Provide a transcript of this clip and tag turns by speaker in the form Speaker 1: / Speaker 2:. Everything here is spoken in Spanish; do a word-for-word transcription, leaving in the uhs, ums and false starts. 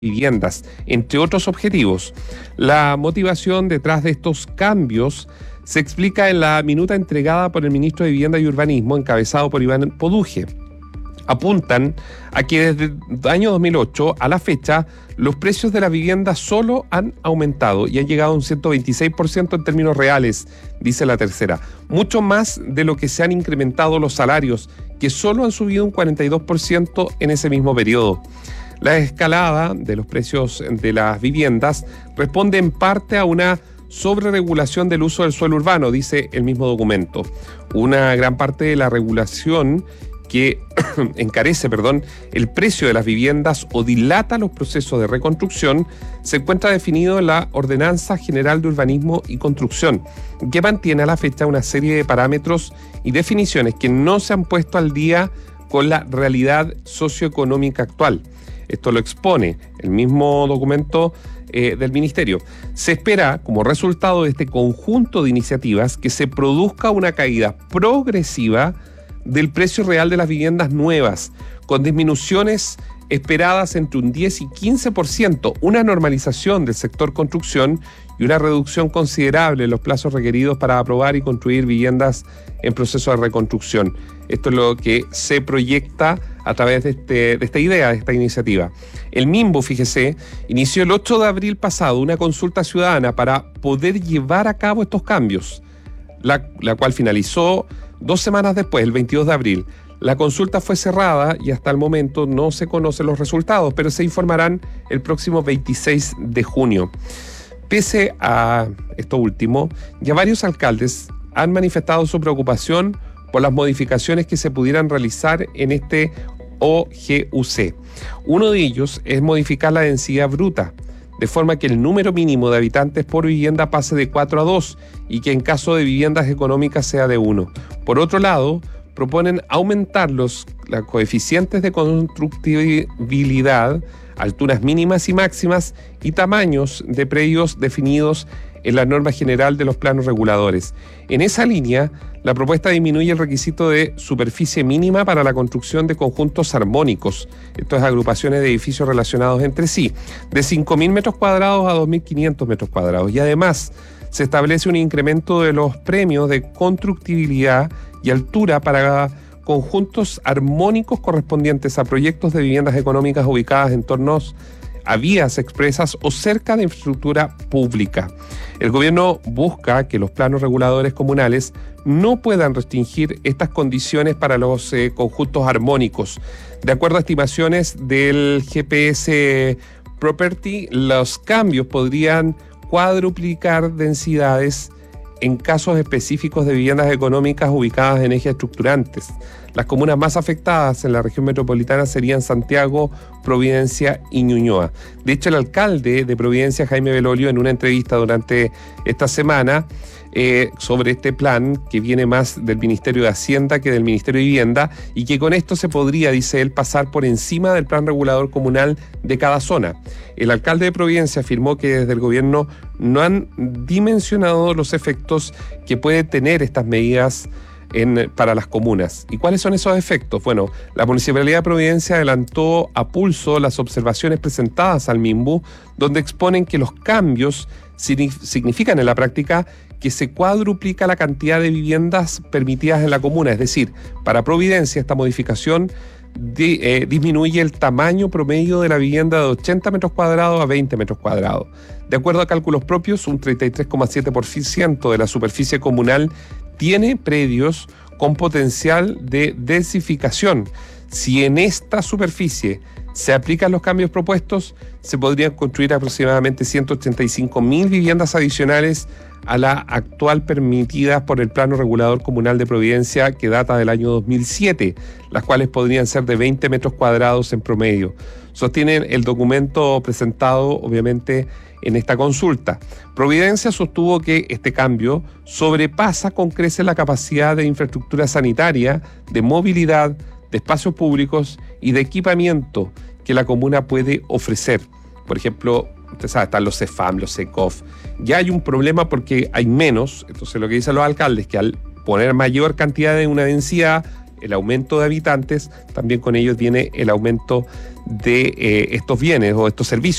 Speaker 1: viviendas, entre otros objetivos. La motivación detrás de estos cambios se explica en la minuta entregada por el ministro de Vivienda y Urbanismo, encabezado por Iván Poduje. Apuntan a que desde el año dos mil ocho a la fecha los precios de las viviendas solo han aumentado y han llegado a un ciento veintiséis por ciento en términos reales, dice la tercera. Mucho más de lo que se han incrementado los salarios, que solo han subido un cuarenta y dos por ciento en ese mismo periodo. La escalada de los precios de las viviendas responde en parte a una sobreregulación del uso del suelo urbano, dice el mismo documento. Una gran parte de la regulación que encarece, perdón, el precio de las viviendas o dilata los procesos de reconstrucción se encuentra definido en la Ordenanza General de Urbanismo y Construcción, que mantiene a la fecha una serie de parámetros y definiciones que no se han puesto al día con la realidad socioeconómica actual. Esto lo expone el mismo documento eh, del Ministerio. Se espera, como resultado de este conjunto de iniciativas, que se produzca una caída progresiva del precio real de las viviendas nuevas, con disminuciones esperadas entre un diez y quince por ciento, una normalización del sector construcción y una reducción considerable en los plazos requeridos para aprobar y construir viviendas en proceso de reconstrucción. Esto es lo que se proyecta a través de, este, de esta idea, de esta iniciativa. El MIMBU, fíjese, inició el ocho de abril pasado una consulta ciudadana para poder llevar a cabo estos cambios, la, la cual finalizó dos semanas después, el veintidós de abril. La consulta fue cerrada y hasta el momento no se conocen los resultados, pero se informarán el próximo veintiséis de junio. Pese a esto último, ya varios alcaldes han manifestado su preocupación por las modificaciones que se pudieran realizar en este O G U C. Uno de ellos es modificar la densidad bruta, de forma que el número mínimo de habitantes por vivienda pase de cuatro a dos y que en caso de viviendas económicas sea de uno. Por otro lado, proponen aumentar los, los coeficientes de constructibilidad, alturas mínimas y máximas y tamaños de predios definidos en la norma general de los planos reguladores. En esa línea, la propuesta disminuye el requisito de superficie mínima para la construcción de conjuntos armónicos, esto es agrupaciones de edificios relacionados entre sí, de cinco mil metros cuadrados a dos mil quinientos metros cuadrados. Y además, se establece un incremento de los premios de constructibilidad y altura para conjuntos armónicos correspondientes a proyectos de viviendas económicas ubicadas en tornos a vías expresas o cerca de infraestructura pública. El gobierno busca que los planos reguladores comunales no puedan restringir estas condiciones para los eh, conjuntos armónicos. De acuerdo a estimaciones del G P S Property, los cambios podrían cuadruplicar densidades en casos específicos de viviendas económicas ubicadas en ejes estructurantes. Las comunas más afectadas en la región metropolitana serían Santiago, Providencia y Ñuñoa. De hecho, el alcalde de Providencia, Jaime Belolio, en una entrevista durante esta semana eh, sobre este plan, que viene más del Ministerio de Hacienda que del Ministerio de Vivienda, y que con esto se podría, dice él, pasar por encima del plan regulador comunal de cada zona. El alcalde de Providencia afirmó que desde el gobierno no han dimensionado los efectos que puede tener estas medidas En, para las comunas. ¿Y cuáles son esos efectos? Bueno, la Municipalidad de Providencia adelantó a pulso las observaciones presentadas al MIMBU, donde exponen que los cambios significan en la práctica que se cuadruplica la cantidad de viviendas permitidas en la comuna. Es decir, para Providencia esta modificación di, eh, disminuye el tamaño promedio de la vivienda de ochenta metros cuadrados a veinte metros cuadrados. De acuerdo a cálculos propios, un treinta y tres coma siete por ciento de la superficie comunal tiene predios con potencial de densificación. Si en esta superficie se aplican los cambios propuestos, se podrían construir aproximadamente ciento ochenta y cinco mil viviendas adicionales a la actual permitidas por el Plano Regulador Comunal de Providencia, que data del año dos mil siete, las cuales podrían ser de veinte metros cuadrados en promedio. Sostienen el documento presentado, obviamente, en esta consulta. Providencia sostuvo que este cambio sobrepasa con creces la capacidad de infraestructura sanitaria, de movilidad, de espacios públicos y de equipamiento que la comuna puede ofrecer. Por ejemplo, usted sabe, están los CEFAM, los SECOF. Ya hay un problema porque hay menos. Entonces lo que dicen los alcaldes es que al poner mayor cantidad de una densidad, el aumento de habitantes, también con ellos viene el aumento de eh, estos bienes o estos servicios